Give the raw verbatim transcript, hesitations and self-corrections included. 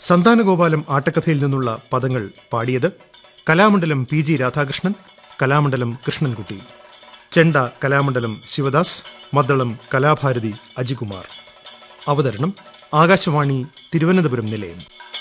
സന്താനഗോപാലം ആട്ടക്കഥയിൽ നിന്നുള്ള പദങ്ങൾ പാടിയത് കലാമണ്ഡലം പി ജി രാധാകൃഷ്ണൻ, കലാമണ്ഡലം കൃഷ്ണൻകുട്ടി. ചെണ്ട കലാമണ്ഡലം ശിവദാസ്, മദ്ദളം കലാഭാരതി അജികുമാർ. അവതരണം ആകാശവാണി തിരുവനന്തപുരം നിലയം.